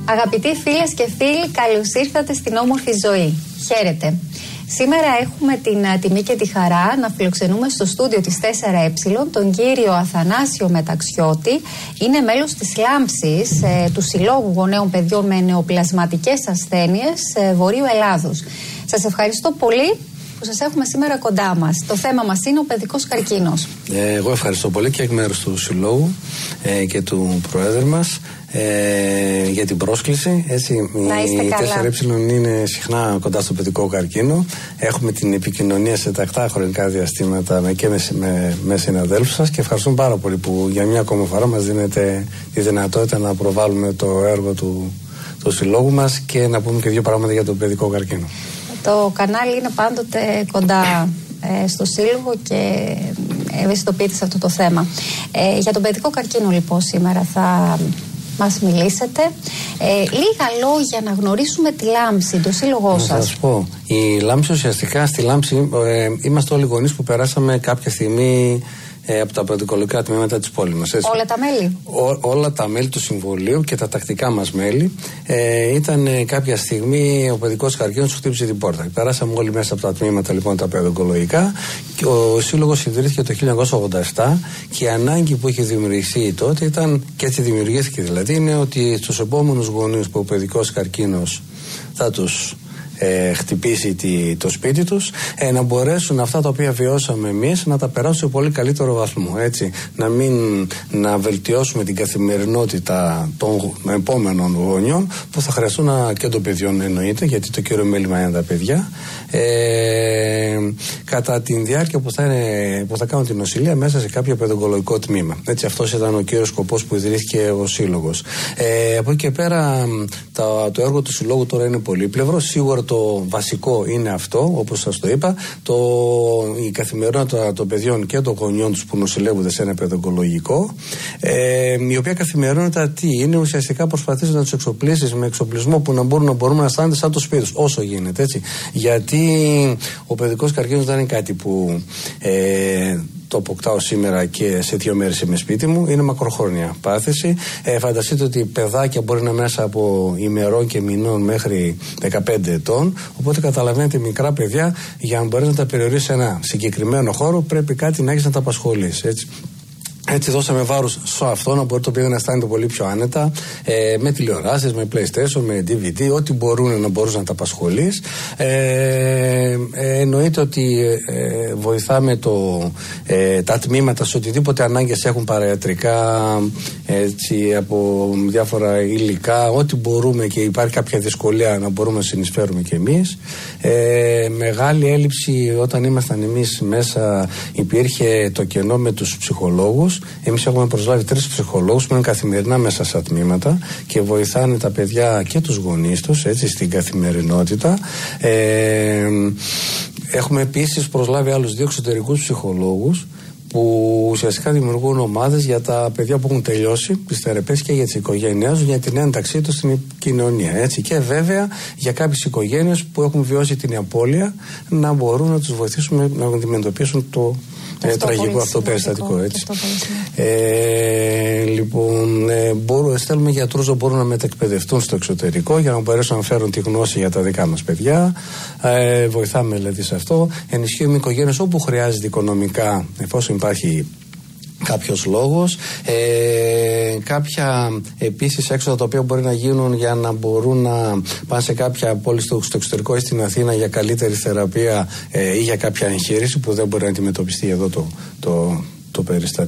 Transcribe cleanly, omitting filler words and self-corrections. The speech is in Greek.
Αγαπητοί φίλες και φίλοι, καλώς ήρθατε στην όμορφη ζωή. Χαίρετε. Σήμερα έχουμε την τιμή και τη χαρά να φιλοξενούμε στο στούντιο της 4Ε τον κύριο Αθανάσιο Μεταξιώτη. Είναι μέλος της Λάμψης, του Συλλόγου Γονέων Παιδιών με Νεοπλασματικές Ασθένειες Βορείου Ελλάδος. Σας ευχαριστώ πολύ που σας έχουμε σήμερα κοντά μας. Το θέμα μας είναι ο παιδικός καρκίνος. Εγώ ευχαριστώ πολύ και εκ μέρους του Συλλόγου και του Προέδρου μας για την πρόσκληση. Έτσι, η 4Ε είναι συχνά κοντά στο παιδικό καρκίνο. Έχουμε την επικοινωνία σε τακτά χρονικά διαστήματα και με συναδέλφους σας και ευχαριστούμε πάρα πολύ που για μια ακόμα φορά μας δίνετε τη δυνατότητα να προβάλλουμε το έργο του Συλλόγου μας και να πούμε και δύο πράγματα για τον παιδικό καρκίνο. Το κανάλι είναι πάντοτε κοντά στο Σύλλογο και ευαισθητοποιείται σε αυτό το θέμα. Για τον παιδικό καρκίνο λοιπόν σήμερα θα μας μιλήσετε. Λίγα λόγια να γνωρίσουμε τη Λάμψη, το σύλλογό σας. Θα σας πω, η Λάμψη ουσιαστικά, στη Λάμψη είμαστε όλοι γονείς που περάσαμε κάποια στιγμή από τα πρωτοκολλικά τμήματα της πόλης μας. Όλα τα μέλη. Όλα τα μέλη του Συμβουλίου και τα τακτικά μας μέλη. Ήταν κάποια στιγμή ο παιδικός καρκίνος που χτύπησε την πόρτα. Περάσαμε όλοι μέσα από τα τμήματα λοιπόν τα παιδοκολογικά και ο Σύλλογος ιδρύθηκε το 1987 και η ανάγκη που είχε δημιουργηθεί τότε ήταν, και έτσι δημιουργήθηκε δηλαδή, είναι ότι στους επόμενους γονείς που ο παιδικός καρκίνος θα τους χτυπήσει το σπίτι τους, να μπορέσουν αυτά τα οποία βιώσαμε εμείς να τα περάσουν σε πολύ καλύτερο βαθμό, έτσι, να βελτιώσουμε την καθημερινότητα των επόμενων γονιών που θα χρειαστούν και των παιδιών εννοείται, γιατί το κύριο μέλημα είναι τα παιδιά, κατά τη διάρκεια που θα κάνουν την νοσηλεία μέσα σε κάποιο παιδογκολογικό τμήμα. Έτσι, αυτός ήταν ο κύριος σκοπός που ιδρύθηκε ο Σύλλογος. Από εκεί και πέρα το έργο του Συλλόγου τώρα είναι πολύπλευρο. Σίγουρα το βασικό είναι αυτό, όπως σας το είπα, η καθημερινότητα των παιδιών και των γονιών τους που νοσηλεύονται σε ένα παιδογκολογικό, η οποία καθημερινότητα τι είναι, ουσιαστικά προσπαθείς να τους εξοπλίσεις με εξοπλισμό που να μπορούμε να αισθάνονται σαν το σπίτι τους, όσο γίνεται, έτσι. Γιατί ο παιδικός καρκίνος δεν είναι κάτι που το αποκτάω σήμερα και σε 2 μέρες είμαι σπίτι μου. Είναι μακροχρόνια πάθηση. Φανταστείτε ότι παιδάκια μπορεί να είναι μέσα από ημερών και μηνών μέχρι 15 ετών. Οπότε καταλαβαίνετε, μικρά παιδιά, για να μπορείς να τα περιορίσεις σε ένα συγκεκριμένο χώρο, πρέπει κάτι να έχεις να τα απασχολείς. Έτσι δώσαμε βάρος σε αυτό, να μπορεί το παιδί να αισθάνεται πολύ πιο άνετα, με τηλεοράσεις, με PlayStation, με DVD, ό,τι μπορούν να τα απασχολείς. Εννοείται ότι βοηθάμε τα τμήματα σε οτιδήποτε ανάγκες έχουν παραϊατρικά, έτσι, από διάφορα υλικά, ό,τι μπορούμε και υπάρχει κάποια δυσκολία να μπορούμε να συνεισφέρουμε κι εμείς. Μεγάλη έλλειψη όταν ήμασταν εμείς μέσα, υπήρχε το κενό με τους ψυχολόγους. Εμείς έχουμε προσλάβει 3 ψυχολόγους που είναι καθημερινά μέσα στα τμήματα και βοηθάνε τα παιδιά και τους γονείς τους, έτσι, στην καθημερινότητα. Έχουμε επίσης προσλάβει άλλους 2 εξωτερικούς ψυχολόγους που ουσιαστικά δημιουργούν ομάδες για τα παιδιά που έχουν τελειώσει τις θεραπείες και για τις οικογένειές τους, για την ένταξή τους στην κοινωνία. Έτσι. Και βέβαια για κάποιες οικογένειες που έχουν βιώσει την απώλεια να μπορούν να τους βοηθήσουμε να αντιμετωπίσουν το τραγικό αυτό περιστατικό. Έτσι. Λοιπόν, στέλνουμε γιατρούς που μπορούν να μετεκπαιδευτούν στο εξωτερικό για να μπορέσουν να φέρουν τη γνώση για τα δικά μας παιδιά. Βοηθάμε δηλαδή σε αυτό. Ενισχύουμε οικογένειες όπου χρειάζεται οικονομικά, εφόσον υπάρχει κάποιος λόγος, κάποια επίσης έξοδα τα οποία μπορεί να γίνουν για να μπορούν να πάνε σε κάποια πόλη στο εξωτερικό ή στην Αθήνα για καλύτερη θεραπεία ή για κάποια εγχείρηση που δεν μπορεί να αντιμετωπιστεί εδώ το περιστατικό.